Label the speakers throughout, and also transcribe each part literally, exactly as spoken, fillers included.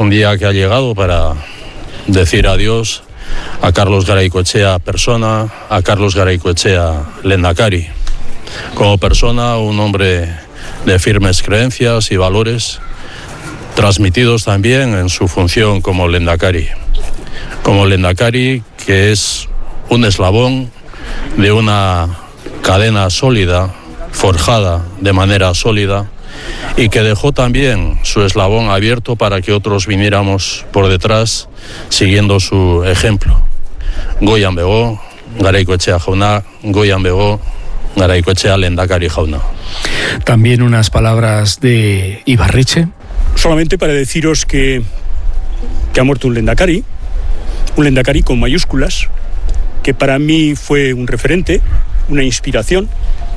Speaker 1: un día que ha llegado para decir adiós a Carlos Garaikoetxea persona, a Carlos Garaikoetxea lehendakari. Como persona, un hombre de firmes creencias y valores, transmitidos también en su función como lehendakari. Como lehendakari, que es un eslabón de una cadena sólida, forjada de manera sólida, y que dejó también su eslabón abierto para que otros viniéramos por detrás siguiendo su ejemplo. Goian bego, Garaikoetxea jauna, goian bego, Garaikoetxea lehendakari jauna.
Speaker 2: También unas palabras de Ibarretxe.
Speaker 3: Solamente para deciros que, que ha muerto un lehendakari, un lehendakari con mayúsculas, que para mí fue un referente, una inspiración,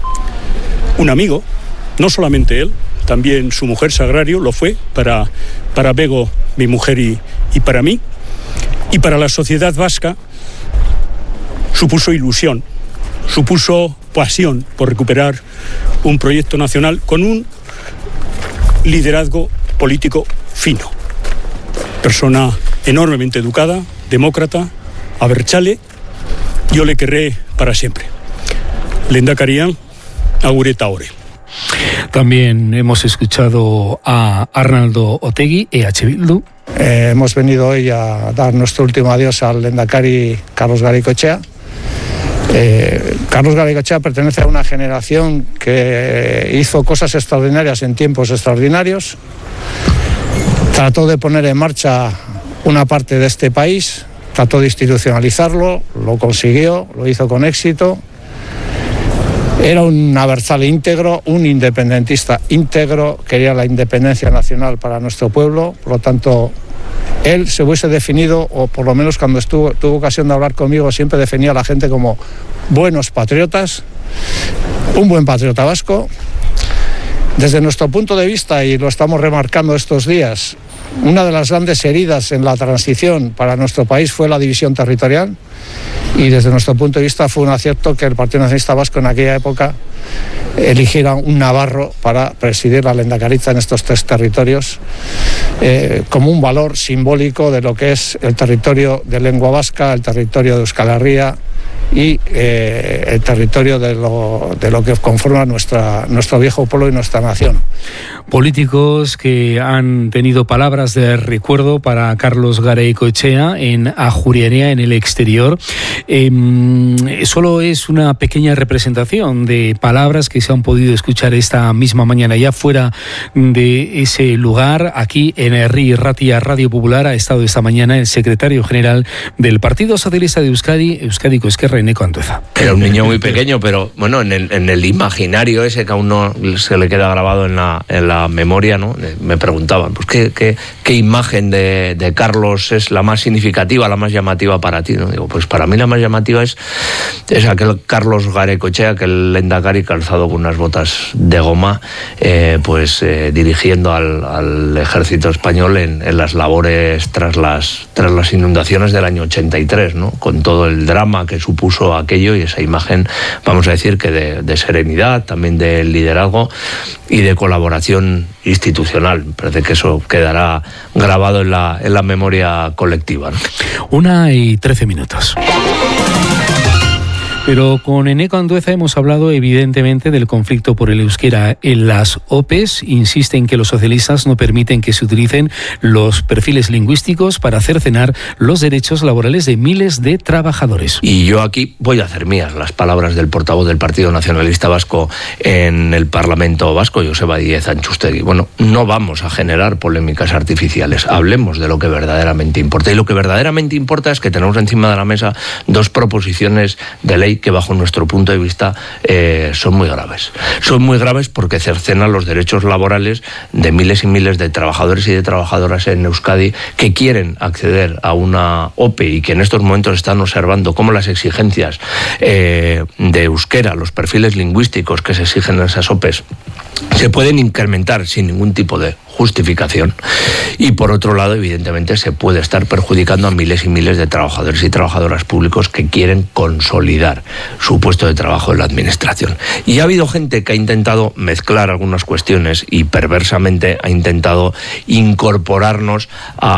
Speaker 3: un amigo, no solamente él, también su mujer Sagrario lo fue para, para Bego, mi mujer, y, y para mí. Y para la sociedad vasca supuso ilusión, supuso pasión por recuperar un proyecto nacional con un liderazgo político fino. Persona enormemente educada, demócrata, abertzale, yo le querré para siempre. Lehendakarian, agureta ore.
Speaker 2: También hemos escuchado a Arnaldo Otegi, E H Bildu.
Speaker 4: Eh, hemos venido hoy a dar nuestro último adiós al lehendakari Carlos Garaikoetxea. Eh, Carlos Garaikoetxea pertenece a una generación que hizo cosas extraordinarias en tiempos extraordinarios. Trató de poner en marcha una parte de este país, trató de institucionalizarlo, lo consiguió, lo hizo con éxito. Era un abertzale íntegro, un independentista íntegro, quería la independencia nacional para nuestro pueblo, por lo tanto, él se hubiese definido, o por lo menos cuando estuvo, tuvo ocasión de hablar conmigo, siempre definía a la gente como buenos patriotas, un buen patriota vasco. Desde nuestro punto de vista, y lo estamos remarcando estos días, una de las grandes heridas en la transición para nuestro país fue la división territorial, y desde nuestro punto de vista fue un acierto que el Partido Nacionalista Vasco en aquella época eligiera un navarro para presidir la lehendakaritza en estos tres territorios, eh, como un valor simbólico de lo que es el territorio de lengua vasca, el territorio de Euskal Herria y eh, el territorio de lo, de lo que conforma nuestra, nuestro viejo pueblo y nuestra nación.
Speaker 2: Políticos que han tenido palabras de recuerdo para Carlos Garaikoetxea en Ajuria Enea, en el exterior. Eh, solo es una pequeña representación de palabras que se han podido escuchar esta misma mañana. Ya fuera de ese lugar, aquí en Herri Ratia Radio Popular, ha estado esta mañana el secretario general del Partido Socialista de Euskadi, Euskadiko Ezkerra, Eneko Andueza.
Speaker 5: Era un niño muy pequeño, pero bueno, en el, en el imaginario ese que a uno se le queda grabado en la, en la memoria, ¿no? Me preguntaban, pues qué, qué, qué imagen de, de Carlos es la más significativa, la más llamativa para ti, ¿no? Digo, pues para mí la más llamativa es, es aquel Carlos Garaikoetxea, aquel lehendakari calzado con unas botas de goma, eh, pues eh, dirigiendo al, al ejército español en, en las labores tras las, tras las inundaciones del año ochenta y tres, ¿no? Con todo el drama que supuso aquello y esa imagen, vamos a decir que de, de serenidad, también de liderazgo y de colaboración institucional. Parece que eso quedará grabado en la, en la memoria colectiva, ¿no?
Speaker 2: Una y trece minutos. Pero con Eneko Andueza hemos hablado evidentemente del conflicto por el euskera en las O P Es. Insiste en que los socialistas no permiten que se utilicen los perfiles lingüísticos para cercenar los derechos laborales de miles de trabajadores.
Speaker 5: Y yo aquí voy a hacer mías las palabras del portavoz del Partido Nacionalista Vasco en el Parlamento Vasco, Joseba Díez Antxustegi. Bueno, no vamos a generar polémicas artificiales. Hablemos de lo que verdaderamente importa. Y lo que verdaderamente importa es que tenemos encima de la mesa dos proposiciones de ley que bajo nuestro punto de vista eh, son muy graves. Son muy graves porque cercenan los derechos laborales de miles y miles de trabajadores y de trabajadoras en Euskadi que quieren acceder a una O P E y que en estos momentos están observando cómo las exigencias eh, de euskera, los perfiles lingüísticos que se exigen en esas O P Es, se pueden incrementar sin ningún tipo de justificación. Y por otro lado, evidentemente, se puede estar perjudicando a miles y miles de trabajadores y trabajadoras públicos que quieren consolidar su puesto de trabajo en la administración. Y ha habido gente que ha intentado mezclar algunas cuestiones y perversamente ha intentado incorporarnos a